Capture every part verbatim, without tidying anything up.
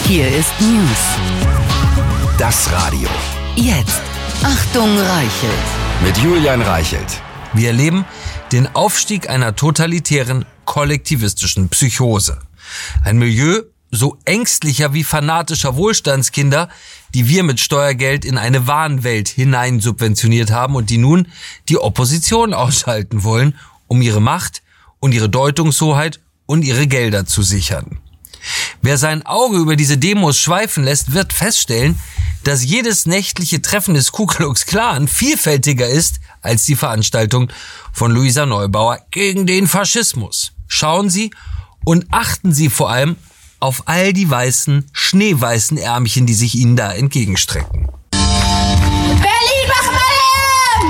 Hier ist News. Das Radio. Jetzt. Achtung, Reichelt. Mit Julian Reichelt. Wir erleben den Aufstieg einer totalitären, kollektivistischen Psychose. Ein Milieu so ängstlicher wie fanatischer Wohlstandskinder, die wir mit Steuergeld in eine Wahnwelt hinein subventioniert haben und die nun die Opposition ausschalten wollen, um ihre Macht und ihre Deutungshoheit und ihre Gelder zu sichern. Wer sein Auge über diese Demos schweifen lässt, wird feststellen, dass jedes nächtliche Treffen des Ku Klux Klan vielfältiger ist als die Veranstaltung von Luisa Neubauer gegen den Faschismus. Schauen Sie und achten Sie vor allem auf all die weißen, schneeweißen Ärmchen, die sich Ihnen da entgegenstrecken. Berlin, mach mal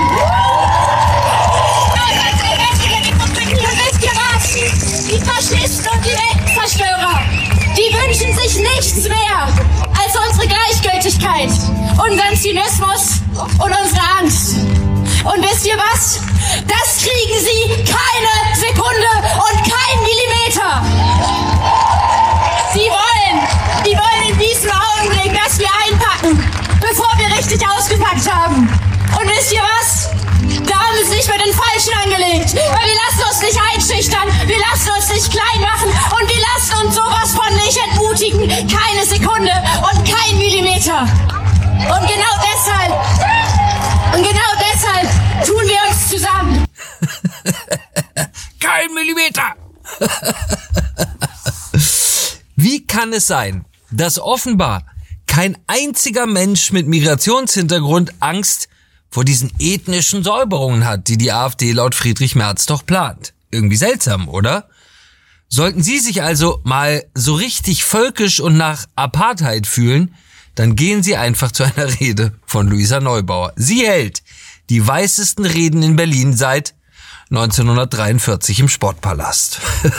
Lärm! Die Faschisten und die Weltenzerstörer, die wünschen sich nichts mehr als unsere Gleichgültigkeit, unseren Zynismus und unsere Angst. Und wisst ihr was? Das kriegen sie keine Sekunde und keinen Millimeter. Sie wollen, die wollen in diesem Augenblick, dass wir einpacken, bevor wir richtig ausgepackt haben. Und wisst ihr was? Da haben wir es nicht mit den Falschen angelegt. Weil wir lassen uns nicht einschüchtern, wir lassen uns nicht klein machen und wir lassen uns sowas von nicht entmutigen. Keine Sekunde und kein Millimeter. Und genau deshalb, und genau deshalb tun wir uns zusammen. Kein Millimeter! Wie kann es sein, dass offenbar kein einziger Mensch mit Migrationshintergrund Angst vor diesen ethnischen Säuberungen hat, die die AfD laut Friedrich Merz doch plant? Irgendwie seltsam, oder? Sollten Sie sich also mal so richtig völkisch und nach Apartheid fühlen, dann gehen Sie einfach zu einer Rede von Luisa Neubauer. Sie hält die weißesten Reden in Berlin seit neunzehnhundertdreiundvierzig im Sportpalast.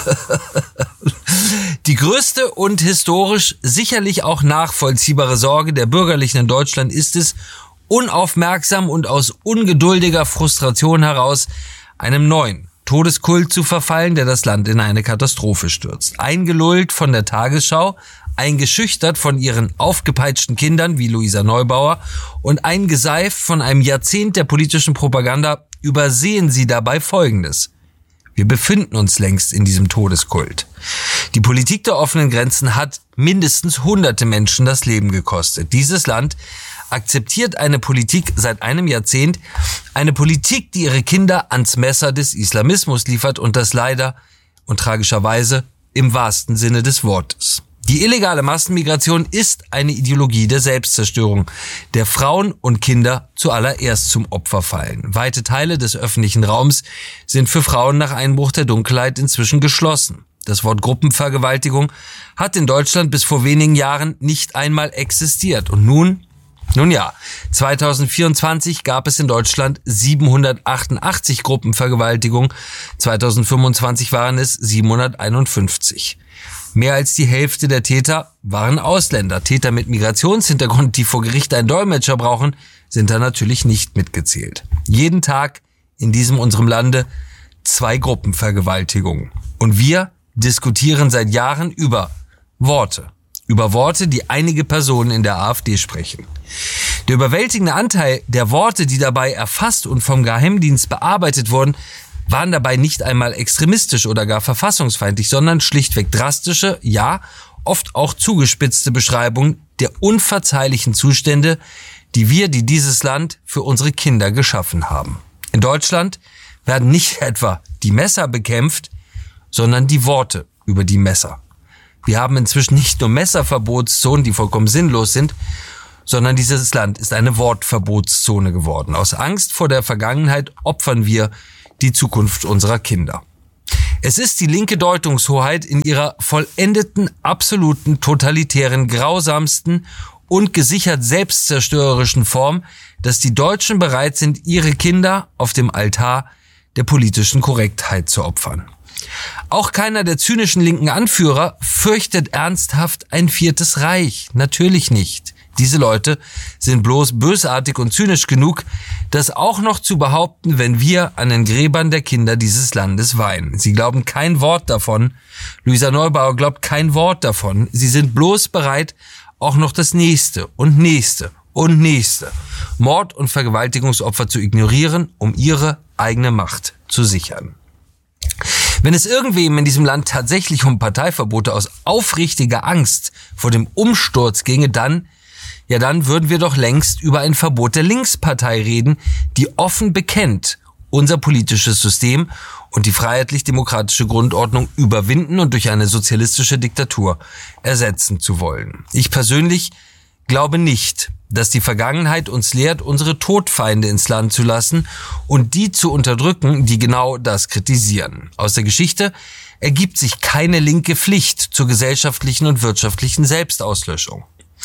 Die größte und historisch sicherlich auch nachvollziehbare Sorge der Bürgerlichen in Deutschland ist es, unaufmerksam und aus ungeduldiger Frustration heraus einem neuen Todeskult zu verfallen, der das Land in eine Katastrophe stürzt. Eingelullt von der Tagesschau, eingeschüchtert von ihren aufgepeitschten Kindern wie Luisa Neubauer und eingeseift von einem Jahrzehnt der politischen Propaganda, übersehen sie dabei Folgendes. Wir befinden uns längst in diesem Todeskult. Die Politik der offenen Grenzen hat mindestens hunderte Menschen das Leben gekostet. Dieses Land akzeptiert eine Politik seit einem Jahrzehnt, eine Politik, die ihre Kinder ans Messer des Islamismus liefert und das leider und tragischerweise im wahrsten Sinne des Wortes. Die illegale Massenmigration ist eine Ideologie der Selbstzerstörung, der Frauen und Kinder zuallererst zum Opfer fallen. Weite Teile des öffentlichen Raums sind für Frauen nach Einbruch der Dunkelheit inzwischen geschlossen. Das Wort Gruppenvergewaltigung hat in Deutschland bis vor wenigen Jahren nicht einmal existiert. Und nun, nun ja, zweitausendvierundzwanzig gab es in Deutschland siebenhundertachtundachtzig Gruppenvergewaltigungen, zweitausendfünfundzwanzig waren es siebenhunderteinundfünfzig. Mehr als die Hälfte der Täter waren Ausländer. Täter mit Migrationshintergrund, die vor Gericht einen Dolmetscher brauchen, sind da natürlich nicht mitgezählt. Jeden Tag in diesem unserem Lande zwei Gruppenvergewaltigungen. Und wir diskutieren seit Jahren über Worte. Über Worte, die einige Personen in der AfD sprechen. Der überwältigende Anteil der Worte, die dabei erfasst und vom Geheimdienst bearbeitet wurden, waren dabei nicht einmal extremistisch oder gar verfassungsfeindlich, sondern schlichtweg drastische, ja, oft auch zugespitzte Beschreibungen der unverzeihlichen Zustände, die wir, die dieses Land für unsere Kinder geschaffen haben. In Deutschland werden nicht etwa die Messer bekämpft, sondern die Worte über die Messer. Wir haben inzwischen nicht nur Messerverbotszonen, die vollkommen sinnlos sind, sondern dieses Land ist eine Wortverbotszone geworden. Aus Angst vor der Vergangenheit opfern wir die Zukunft unserer Kinder. Es ist die linke Deutungshoheit in ihrer vollendeten, absoluten, totalitären, grausamsten und gesichert selbstzerstörerischen Form, dass die Deutschen bereit sind, ihre Kinder auf dem Altar der politischen Korrektheit zu opfern. Auch keiner der zynischen linken Anführer fürchtet ernsthaft ein viertes Reich. Natürlich nicht. Diese Leute sind bloß bösartig und zynisch genug, das auch noch zu behaupten, wenn wir an den Gräbern der Kinder dieses Landes weinen. Sie glauben kein Wort davon, Luisa Neubauer glaubt kein Wort davon. Sie sind bloß bereit, auch noch das nächste und nächste und nächste Mord- und Vergewaltigungsopfer zu ignorieren, um ihre eigene Macht zu sichern. Wenn es irgendwem in diesem Land tatsächlich um Parteiverbote aus aufrichtiger Angst vor dem Umsturz ginge, dann, ja dann würden wir doch längst über ein Verbot der Linkspartei reden, die offen bekennt, unser politisches System und die freiheitlich-demokratische Grundordnung überwinden und durch eine sozialistische Diktatur ersetzen zu wollen. Ich persönlich glaube nicht, dass die Vergangenheit uns lehrt, unsere Todfeinde ins Land zu lassen und die zu unterdrücken, die genau das kritisieren. Aus der Geschichte ergibt sich keine linke Pflicht zur gesellschaftlichen und wirtschaftlichen Selbstauslöschung.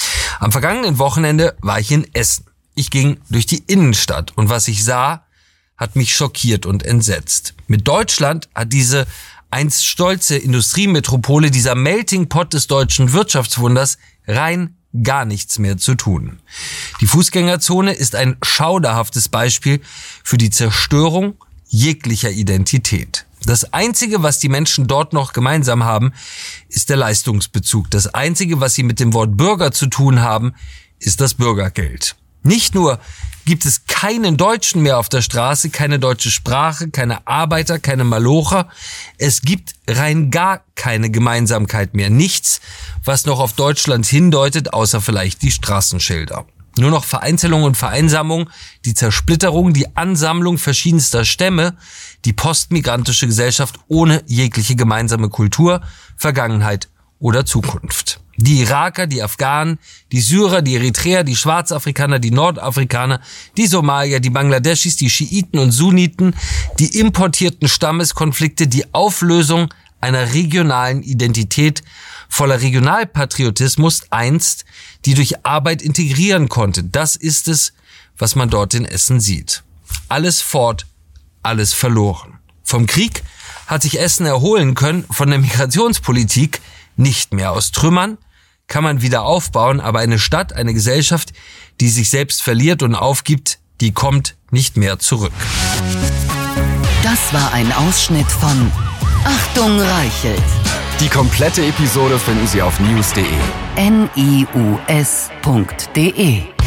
Am vergangenen Wochenende war ich in Essen. Ich ging durch die Innenstadt und was ich sah, hat mich schockiert und entsetzt. Mit Deutschland hat diese einst stolze Industriemetropole, dieser Melting Pot des deutschen Wirtschaftswunders, rein gar nichts mehr zu tun. Die Fußgängerzone ist ein schauderhaftes Beispiel für die Zerstörung jeglicher Identität. Das Einzige, was die Menschen dort noch gemeinsam haben, ist der Leistungsbezug. Das Einzige, was sie mit dem Wort Bürger zu tun haben, ist das Bürgergeld. Nicht nur gibt es keinen Deutschen mehr auf der Straße, keine deutsche Sprache, keine Arbeiter, keine Malocher. Es gibt rein gar keine Gemeinsamkeit mehr. Nichts, was noch auf Deutschland hindeutet, außer vielleicht die Straßenschilder. Nur noch Vereinzelung und Vereinsamung, die Zersplitterung, die Ansammlung verschiedenster Stämme, die postmigrantische Gesellschaft ohne jegliche gemeinsame Kultur, Vergangenheit oder Zukunft. Die Iraker, die Afghanen, die Syrer, die Eritreer, die Schwarzafrikaner, die Nordafrikaner, die Somalier, die Bangladeschis, die Schiiten und Sunniten, die importierten Stammeskonflikte, die Auflösung einer regionalen Identität voller Regionalpatriotismus einst, die durch Arbeit integrieren konnte. Das ist es, was man dort in Essen sieht. Alles fort, alles verloren. Vom Krieg hat sich Essen erholen können, von der Migrationspolitik nicht mehr. Aus Trümmern kann man wieder aufbauen, aber eine Stadt, eine Gesellschaft, die sich selbst verliert und aufgibt, die kommt nicht mehr zurück. Das war ein Ausschnitt von Achtung Reichelt. Die komplette Episode finden Sie auf news punkt de. N I U S punkt de